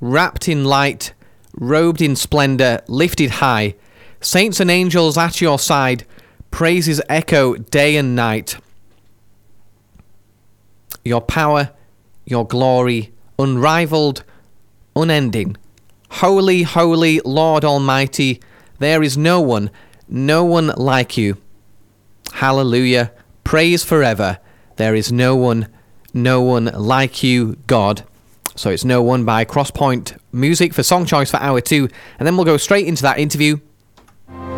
wrapped in light, robed in splendor, lifted high. Saints and angels at your side, praises echo day and night. Your power, your glory, unrivaled, unending. Holy, holy, Lord Almighty, there is no one like you. Hallelujah, praise forever. There is no one like you, God. So it's No One by Crosspoint Music for song choice for hour 2, and then we'll go straight into that interview